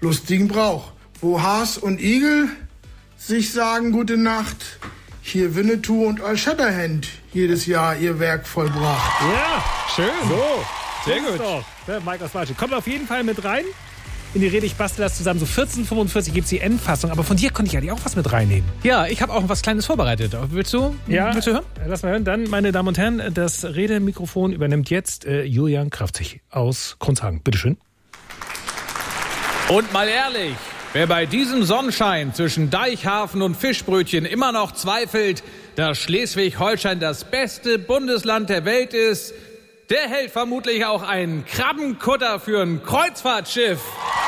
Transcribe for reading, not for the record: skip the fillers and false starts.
lustigen Brauch, wo Haas und Igel sich sagen Gute Nacht, hier Winnetou und Old Shatterhand jedes Jahr ihr Werk vollbracht. Ja, schön. So, sehr gut. Doch. Der Mike aus Walsche. Kommt auf jeden Fall mit rein in die Rede. Ich bastel das zusammen. So 14:45 gibt es die Endfassung. Aber von dir konnte ich eigentlich auch was mit reinnehmen. Ja, ich habe auch was Kleines vorbereitet. Willst du hören? Lass mal hören. Dann, meine Damen und Herren, das Redemikrofon übernimmt jetzt Julian Kraftzig aus Kronshagen. Bitteschön. Und mal ehrlich, wer bei diesem Sonnenschein zwischen Deichhafen und Fischbrötchen immer noch zweifelt, dass Schleswig-Holstein das beste Bundesland der Welt ist, der hält vermutlich auch einen Krabbenkutter für ein Kreuzfahrtschiff.